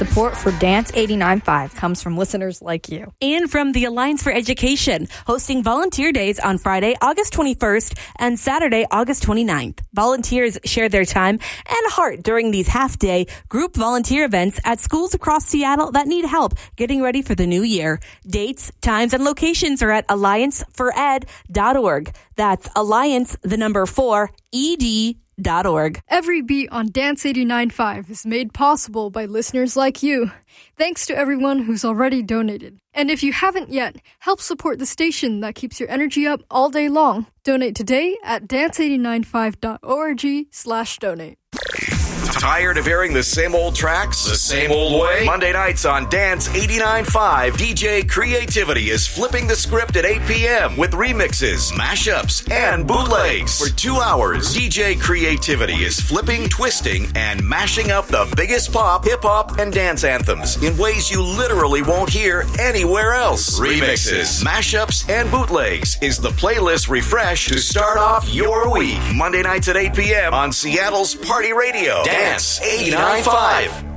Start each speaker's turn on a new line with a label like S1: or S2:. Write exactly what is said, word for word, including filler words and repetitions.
S1: Support for Dance eighty-nine point five comes from listeners like you.
S2: And from the Alliance for Education, hosting volunteer days on Friday, August twenty-first and Saturday, August twenty-ninth. Volunteers share their time and heart during these half-day group volunteer events at schools across Seattle that need help getting ready for the new year. Dates, times, and locations are at alliance for ed dot org. That's Alliance, the number four, E D dot org.
S3: Every beat on Dance eighty-nine point five is made possible by listeners like you. Thanks to everyone who's already donated. And if you haven't yet, help support the station that keeps your energy up all day long. Donate today at dance eight nine five dot org slash donate.
S4: Tired of hearing the same old tracks, the same old way? Monday nights on Dance eighty-nine point five, D J Creativity is flipping the script at eight p.m. with remixes, mashups, and bootlegs. For two hours, D J Creativity is flipping, twisting, and mashing up the biggest pop, hip-hop, and dance anthems in ways you literally won't hear anywhere else. Remixes, mashups, and bootlegs is the playlist refresh to start off your week. Monday nights at eight p.m. on Seattle's Party Radio. Dance eighty-nine point five.